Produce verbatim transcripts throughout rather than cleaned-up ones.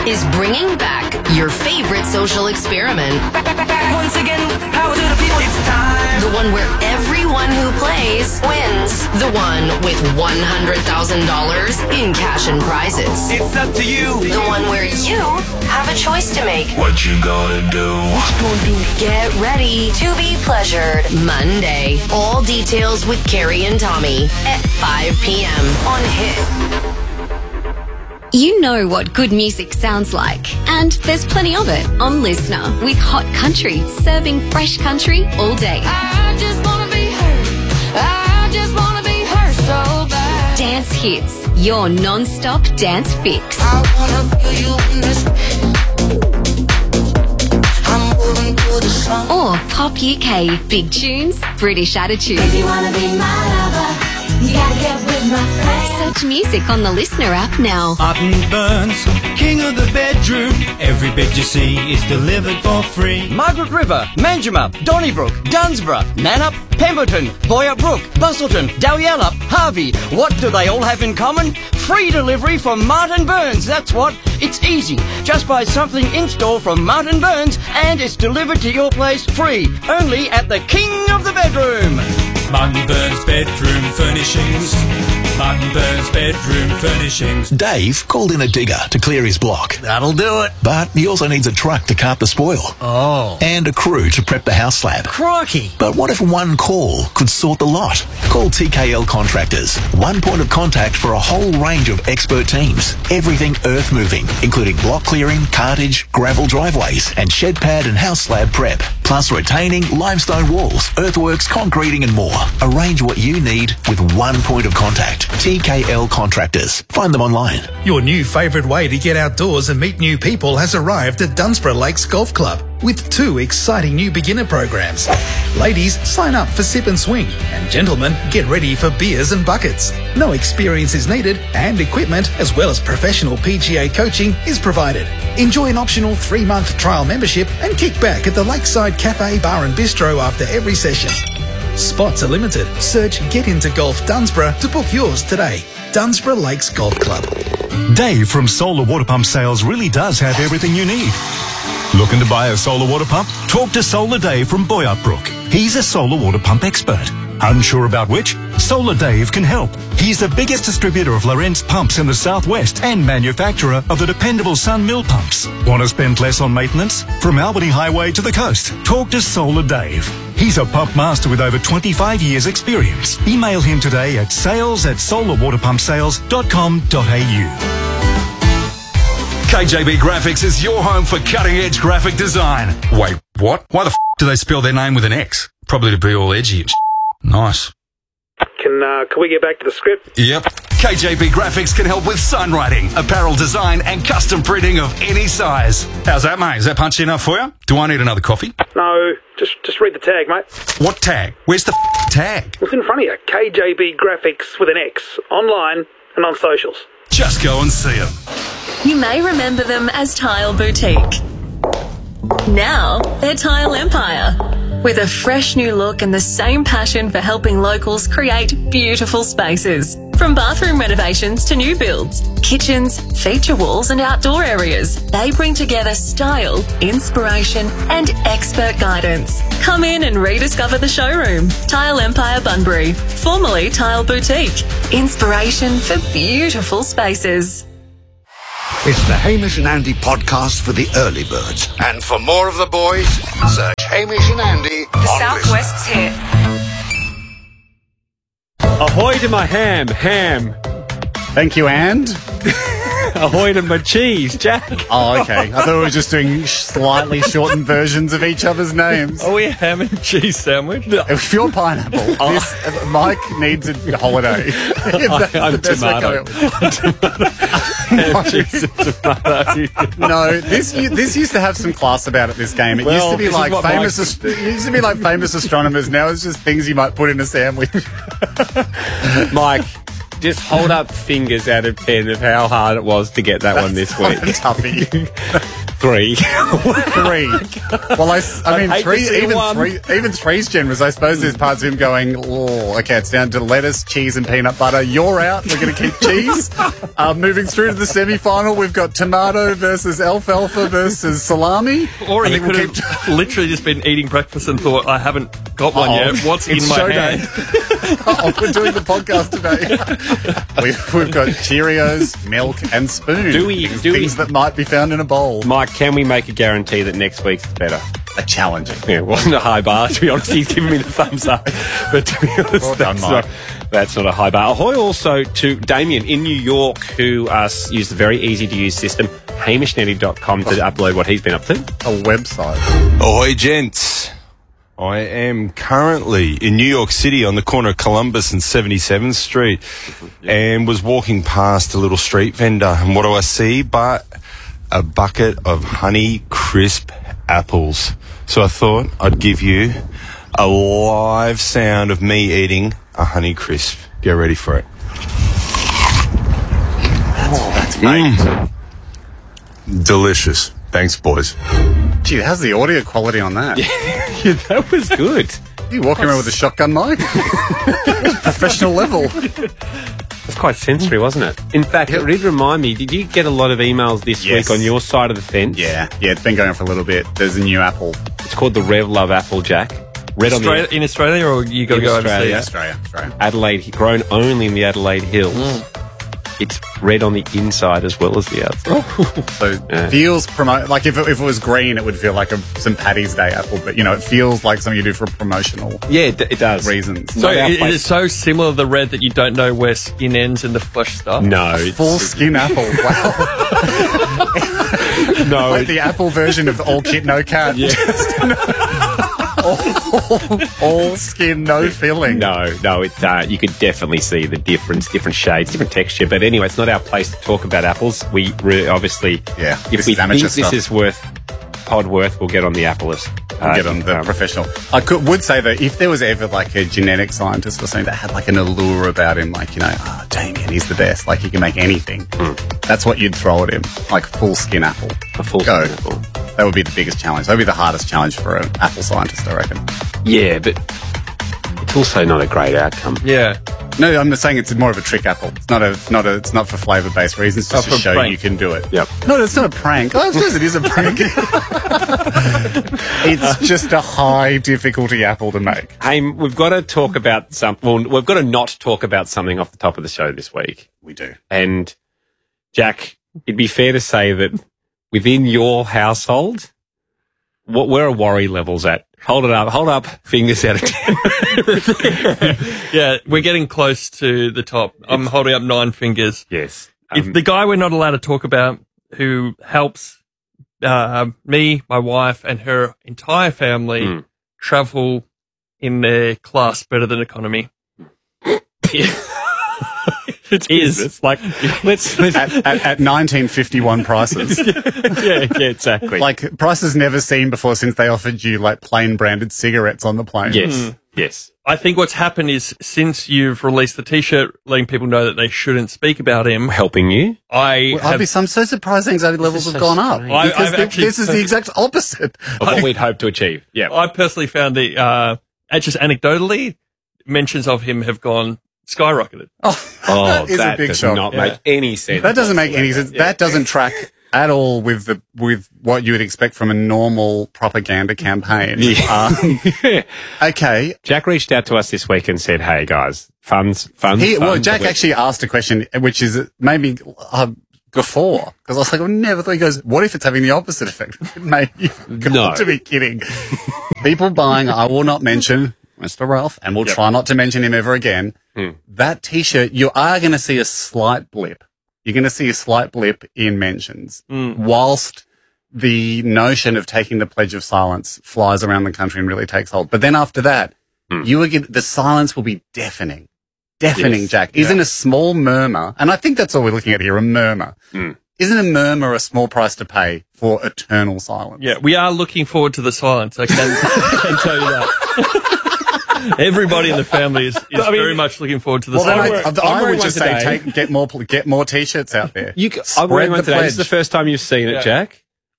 is bringing back your favorite social experiment. Once again, power to the people. It's time. The one where everyone who plays wins. The one with one hundred thousand dollars in cash and prizes. It's up to you. The one where you have a choice to make. What you gonna do? What you gonna do? Get ready to be pleasured. Monday. All details with Carrie and Tommy at five p.m. on Hit. You know what good music sounds like, and there's plenty of it on Listener with Hot Country, serving fresh country all day. I just wanna be heard. I just wanna be heard so bad. Dance hits, your non-stop dance fix. I wanna feel you in this. I'm moving to the song. Or Pop U K, big tunes, British attitude. If you wanna be my lover, you gotta get with my friends. Such music on the Listener app now. Martin Burns, king of the bedroom. Every bed you see is delivered for free. Margaret River, Manjimup, Donnybrook, Dunsborough, Nannup, Pemberton, Boyup Brook, Bustleton, Dalyalup, Harvey. What do they all have in common? Free delivery from Martin Burns, that's what. It's easy. Just buy something in store from Martin Burns and it's delivered to your place free. Only at the king of the bedroom. Martin Burns Bedroom Furnishings. Martin Burns Bedroom Furnishings. Dave called in a digger to clear his block. That'll do it. But he also needs a truck to cart the spoil. Oh. And a crew to prep the house slab. Crikey. But what if one call could sort the lot? Call T K L Contractors. One point of contact for a whole range of expert teams. Everything earth moving, including block clearing, cartage, gravel driveways, and shed pad and house slab prep. Plus retaining, limestone walls, earthworks, concreting and more. Arrange what you need with one point of contact. T K L Contractors. Find them online. Your new favourite way to get outdoors and meet new people has arrived at Dunsborough Lakes Golf Club with two exciting new beginner programs. Ladies, sign up for Sip and Swing, and gentlemen, get ready for beers and buckets. No experience is needed, and equipment as well as professional P G A coaching is provided. Enjoy an optional three-month trial membership and kick back at the Lakeside Cafe Bar and Bistro after every session. Spots are limited. Search Get Into Golf Dunsborough to book yours today. Dunsborough Lakes Golf Club. Dave from Solar Water Pump Sales really does have everything you need. Looking to buy a solar water pump? Talk to Solar Dave from Boyup Brook. He's a solar water pump expert. Unsure about which? Solar Dave can help. He's the biggest distributor of Lorentz pumps in the southwest and manufacturer of the dependable Sun Mill pumps. Want to spend less on maintenance? From Albany Highway to the coast, talk to Solar Dave. He's a pump master with over twenty-five years experience. Email him today at sales at solar water pump sales dot com dot a u. K J B Graphics is your home for cutting-edge graphic design. Wait, what? Why the f*** do they spell their name with an X? Probably to be all edgy and sh**. Nice. Can uh, can we get back to the script? Yep. K J B Graphics can help with sign writing, apparel design and custom printing of any size. How's that, mate? Is that punchy enough for you? Do I need another coffee? No, just just read the tag, mate. What tag? Where's the f*** tag? It's in front of you. K J B Graphics with an X. Online and on socials. Just go and see them. You may remember them as Tile Boutique. Now they're Tile Empire. With a fresh new look and the same passion for helping locals create beautiful spaces. From bathroom renovations to new builds, kitchens, feature walls and outdoor areas, they bring together style, inspiration and expert guidance. Come in and rediscover the showroom. Tile Empire Bunbury, formerly Tile Boutique. Inspiration for beautiful spaces. It's the Hamish and Andy podcast for the early birds. And for more of the boys, search Hamish and Andy The on Southwest's hit. Ahoy to my ham, ham. Thank you, and? Ahoy to my cheese, Jack. Oh, okay. I thought we were just doing slightly shortened versions of each other's names. Are we a ham and cheese sandwich? If you're pineapple, Oh. this, uh, Mike needs a holiday. That's I'm the best way tomato. to Ham, cheese, and tomato. No, this u- this used to have some class about it. This game. It Well, used to be this is like what famous. Mike's- Ast- it used to be like famous astronomers. Now it's just things you might put in a sandwich. Mike, just hold up fingers out of ten of how hard it was to get that one this week. Toughie. Three. Three. Well, I, s- I I'd mean, hate to three, see even one. three, even three's generous. I suppose there's parts of him going, oh, okay, it's down to lettuce, cheese, and peanut butter. You're out. We're going to keep cheese. Uh, moving through to the semi-final, we've got tomato versus alfalfa versus salami. Or I he think we'll could have literally just been eating breakfast and thought, I haven't got one Uh-oh. yet. What's It's in my showdown. hand? Oh, we're doing the podcast today. we've, we've got Cheerios, milk, and spoon. Do we- Things, do we- things that might be found in a bowl. Mike, can we make a guarantee that next week's is better? A challenging. Yeah, it wasn't a high bar, to be honest. He's giving me the thumbs up. But to be honest, Well done, that's, Mike. not, that's not a high bar. Ahoy also to Damien in New York, who uh, used the very easy-to-use system, hamish netty dot com, to upload what he's been up to. A website. Ahoy, gents. I am currently in New York City on the corner of Columbus and seventy-seventh Street and was walking past a little street vendor. And what do I see but a bucket of Honey Crisp apples. So I thought I'd give you a live sound of me eating a Honey Crisp. Get ready for it. That's, that's mate. Mm. Delicious. Thanks, boys. Gee, how's the audio quality on that? Yeah, that was good. You walking around with a shotgun mic? Professional level. It was quite sensory, wasn't it? In fact, it did remind me, did you get a lot of emails this Yes. week on your side of the fence? Yeah, yeah, it's been going on for a little bit. There's a new apple. It's called the Rev Love Apple Jack. Red on Australia, the in Australia, or you got to in go Australia. overseas? Australia, Australia. Adelaide, grown only in the Adelaide Hills. Mm. It's red on the inside as well as the outside. So Yeah. feels promo like if it, if it was green, it would feel like a Saint Paddy's Day apple, but you know, it feels like something you do for promotional Yeah, it, it does. reasons. So Not our it, it place. is so similar to the red that you don't know where skin ends and the flesh starts? No, it's, Full skin apple. Wow. no, Like it- the apple version of All Kit No Cat. all, all skin, no filling. no, no. It uh, you could definitely see the difference, different shades, different texture. But anyway, it's not our place to talk about apples. We re- obviously, Yeah, if this we is amateur think stuff. this is worth pod worth, we'll get on the apple list. Uh, Get on the um, professional. I could, would say that if there was ever like a genetic scientist or something that had like an allure about him, like, you know, oh, Damien, he's the best, like he can make anything, that's what you'd throw at him, like full skin apple. a full Go. skin apple. That would be the biggest challenge. That would be the hardest challenge for an apple scientist, I reckon. Yeah, but it's also not a great outcome. Yeah. No, I'm just saying it's more of a trick apple. It's not a, not a, it's not for flavour-based reasons, just Oh, to for show prank. you can do it. Yep. No, it's not a prank. Oh, I suppose it is a prank. It's just a high difficulty apple to make. Hey, we've got to talk about some. Well, we've got to not talk about something off the top of the show this week. We do. And Jack, it'd be fair to say that within your household, what where are worry levels at? Hold it up, hold up, fingers out of ten. Yeah, we're getting close to the top. I'm holding up nine fingers. Yes. If Um, the guy we're not allowed to talk about who helps uh, me, my wife, and her entire family Mm. travel in their class better than economy is like let's, let's At, at, at nineteen fifty-one prices. yeah, yeah, exactly. Like, prices never seen before since they offered you, like, plain branded cigarettes on the plane. yes, yes. I think what's happened is since you've released the T-shirt letting people know that they shouldn't speak about him, Helping you. I Well, I'd have be, I'm so surprised anxiety levels is have so gone up. strange. I- Because I've thi- actually- this is the exact opposite. Of what we'd hoped to achieve. Yeah. I personally found the uh, just anecdotally mentions of him have gone skyrocketed. Oh, Oh, that is that a big does shock. not Yeah. make any sense. That doesn't make any sense. That doesn't track at all with the with what you would expect from a normal propaganda campaign. Um, okay. Jack reached out to us this week and said, "Hey guys, funds, funds." He, well, funds. Jack actually asked a question, which is made me uh, guffaw because I was like, I never thought. He goes, "What if it's having the opposite effect?" Mate, you've got No. to be kidding. People buying. I will not mention Mister Ralph, and we'll Yep. try not to mention him ever again. Hmm. That T-shirt, you are going to see a slight blip. You're going to see a slight blip in mentions, Mm. whilst the notion of taking the pledge of silence flies around the country and really takes hold. But then after that, Mm. you will get the silence will be deafening, deafening. Yes. Jack, isn't a small murmur, and I think that's all we're looking at here, a murmur. Mm. Isn't a murmur a small price to pay for eternal silence? Yeah, we are looking forward to the silence. I can, I can tell you that. Everybody in the family is, is I mean- very much looking forward to the Well, then silence. I, I, I'm I wearing would one just say, today. take, get more, pl- get more T-shirts out there. You, c- I'm Spread wearing one the today. This is the pledge. first time you've seen it, Yeah. Jack.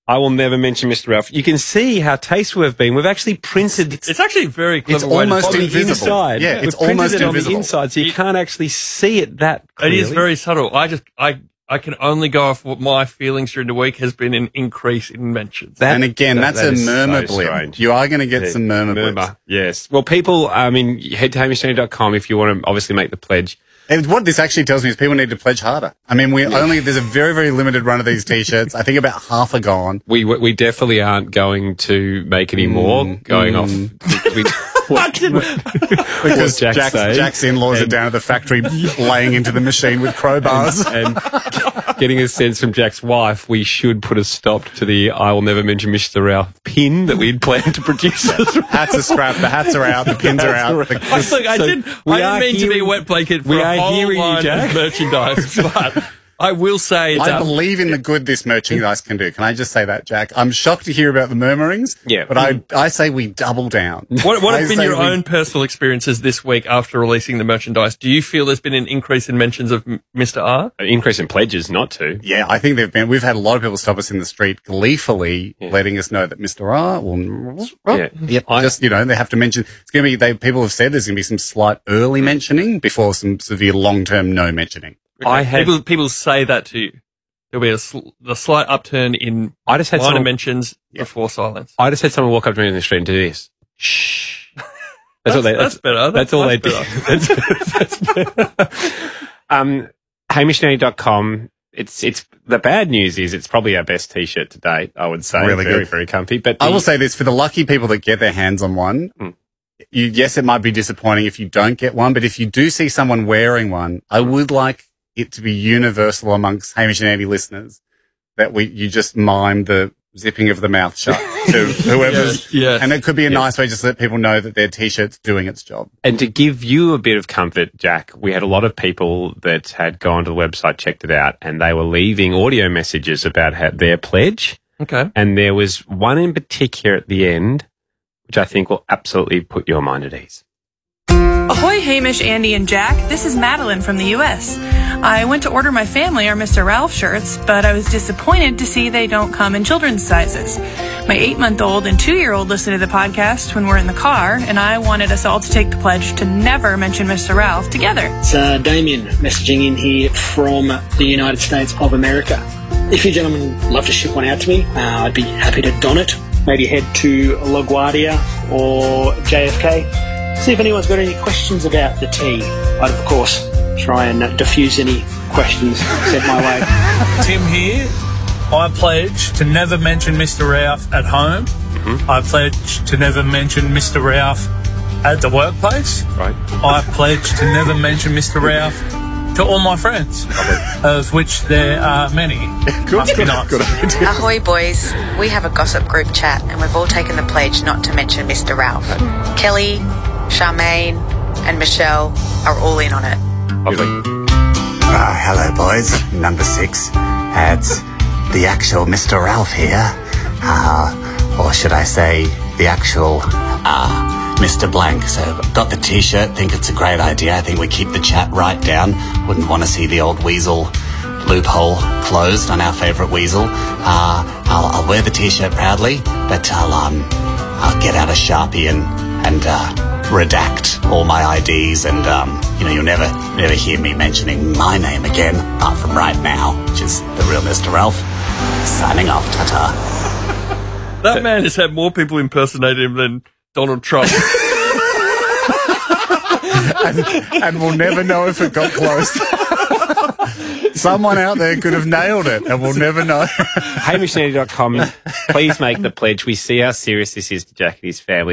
I will never mention Mister Ralph. You can see how tasteful we've been. We've actually printed. It's actually very clever. It's almost on the invisible. inside. Yeah, We've it's printed almost it on invisible. the inside, so you can't actually see it that clearly. It is very subtle. I just, I, I can only go off what my feelings during the week has been an increase in mentions. That, and again, that, that's that a is murmur so blip. strange. You are going to get Yeah, some murmur, murmur. blips. Yes. Well, people, I mean, head to hamish andy dot com if you want to obviously make the pledge. And what this actually tells me is people need to pledge harder. I mean, we only, there's a very, very limited run of these t-shirts. I think about half are gone. We we definitely aren't going to make any more Mm, going mm. off. We, what, Because Jack's Jack's, saying. Jack's in-laws are down at the factory laying into the machine with crowbars. And, and getting a sense from Jack's wife, we should put a stop to the I will never mention Mister Ralph pin that we'd planned to produce. Hats are scrapped, the hats are out, the pins are out. The, I, look, I So did. we I are didn't mean to be a hearing- wet blanket for we a are whole hearing you, line Jack. of merchandise, but I will say I that believe in the good this merchandise can do. Can I just say that, Jack? I'm shocked to hear about the murmurings. Yeah. But I, I say we double down. What, what I have been say your we- own personal experiences this week after releasing the merchandise? Do you feel there's been an increase in mentions of M- Mister R? An increase in pledges, not to. Yeah, I think they've been. We've had a lot of people stop us in the street gleefully, letting us know that Mister R will. Yeah. Yep, just you know, they have to mention. It's going to be. They people have said there's going to be some slight early mentioning before some severe long term no mentioning. I had people, people say that to you. There'll be a, sl- a slight upturn in I just had minor someone, mentions before silence. I just had someone walk up to me in the street and do this. Shh. That's, all they. That's better. That's, That's all they much do. That's better. That's better. um, hamish andy dot com. It's it's the bad news is it's probably our best t-shirt to date. I would say Really very good. very comfy. But I the- will say this for the lucky people that get their hands on one. Mm. You, yes, it might be disappointing if you don't get one, but if you do see someone wearing one, I would like it to be universal amongst Hamish and Andy listeners that we you just mime the zipping of the mouth shut to whoever's. Yes, yes. And it could be a Yes. nice way just to let people know that their t-shirt's doing its job. And to give you a bit of comfort, Jack, we had a lot of people that had gone to the website, checked it out, and they were leaving audio messages about how, their pledge. Okay. And there was one in particular at the end, which I think will absolutely put your mind at ease. Ahoy, Hamish, Andy, and Jack. This is Madeline from the U S. I went to order my family our Mister Ralph shirts, but I was disappointed to see they don't come in children's sizes. My eight-month-old and two-year-old listen to the podcast when we're in the car, and I wanted us all to take the pledge to never mention Mister Ralph together. It's uh, Damien messaging in here from the United States of America. If you gentlemen would love to ship one out to me, uh, I'd be happy to don it. Maybe head to LaGuardia or J F K. See if anyone's got any questions about the tea. I'd, of course, try and uh, diffuse any questions sent my way. Tim here. I pledge to never mention Mister Ralph at home. Mm-hmm. I pledge to never mention Mister Ralph at the workplace. Right. I pledge to never mention Mister Ralph to all my friends, of which there are many. Must be nice. Ahoy, boys. We have a gossip group chat, and we've all taken the pledge not to mention Mister Ralph. Kelly, Charmaine, and Michelle are all in on it. Uh, hello, boys. Number six. It's the actual Mister Ralph here. Uh, or should I say, the actual, uh, Mister Blank. So, got the t-shirt, think it's a great idea. I think we keep the chat right down. Wouldn't want to see the old weasel loophole closed on our favourite weasel. Uh, I'll, I'll wear the t-shirt proudly, but I'll, um, I'll get out a Sharpie and, and, uh, redact all my I Ds, and um, you know, you'll never, never hear me mentioning my name again, apart from right now, which is the real Mister Ralph. Signing off, ta-ta. That man has had more people impersonate him than Donald Trump. and, and we'll never know if it got close. Someone out there could have nailed it, and we'll never know. hamish andy dot com. Please make the pledge. We see how serious this is to Jack and his family.